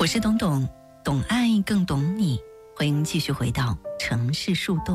我是董董，懂爱更懂你，欢迎继续回到城市树洞。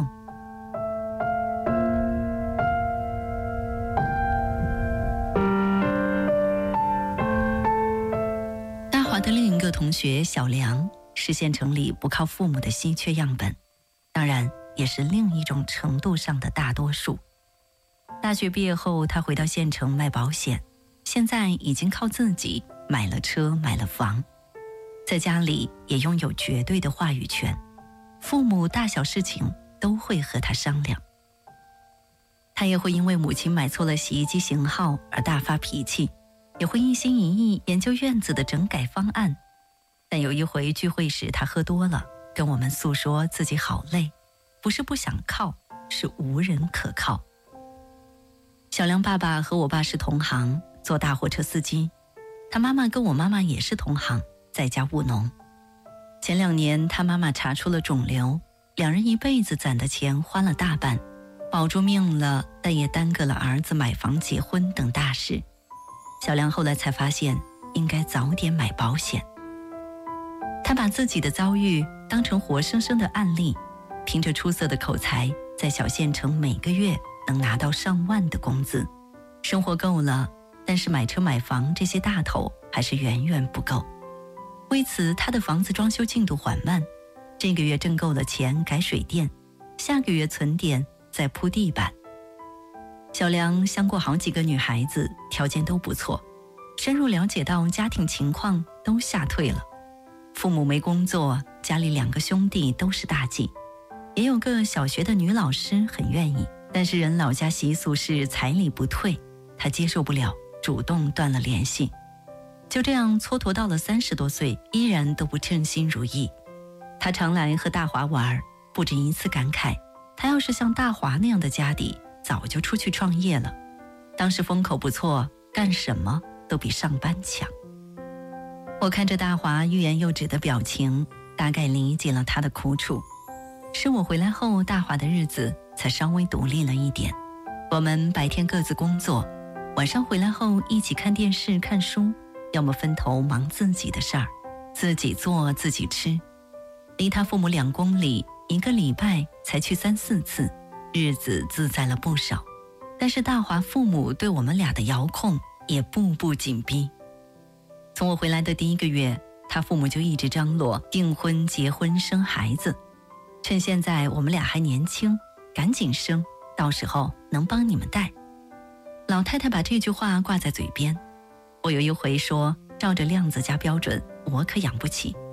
大华的另一个同学小梁是县城里不靠父母的稀缺样本，当然也是另一种程度上的大多数。大学毕业后，他回到县城卖保险，现在已经靠自己买了车买了房，在家里也拥有绝对的话语权，父母大小事情都会和他商量。他也会因为母亲买错了洗衣机型号而大发脾气，也会一心一意研究院子的整改方案。但有一回聚会时，他喝多了，跟我们诉说自己好累，不是不想靠，是无人可靠。小梁爸爸和我爸是同行，做大货车司机，他妈妈跟我妈妈也是同行，在家务农。前2年他妈妈查出了肿瘤，两人一辈子攒的钱花了大半，保住命了，但也耽搁了儿子买房结婚等大事。小梁后来才发现应该早点买保险。他把自己的遭遇当成活生生的案例，凭着出色的口才，在小县城每个月能拿到上万的工资，生活够了，但是买车买房这些大头还是远远不够。为此他的房子装修进度缓慢，这个月挣够了钱改水电，下个月存点再铺地板。小梁相过好几个女孩子，条件都不错，深入了解到家庭情况都吓退了。父母没工作，家里2个兄弟都是大忌，也有个小学的女老师很愿意，但是人老家习俗是彩礼不退，他接受不了，主动断了联系。就这样蹉跎到了30多岁，依然都不称心如意。他常来和大华玩，不止一次感慨，他要是像大华那样的家底，早就出去创业了。当时风口不错，干什么都比上班强。我看着大华欲言又止的表情，大概理解了他的苦楚。是我回来后，大华的日子才稍微独立了一点。我们白天各自工作，晚上回来后一起看电视看书，要么分头忙自己的事儿，自己做自己吃。离他父母2公里，1个礼拜才去3、4次，日子自在了不少。但是大华父母对我们俩的遥控也步步紧逼。从我回来的第1个月，他父母就一直张罗订婚结婚生孩子，趁现在我们俩还年轻，赶紧生，到时候能帮你们带。老太太把这句话挂在嘴边。我有一回说，照着亮子家标准，我可养不起。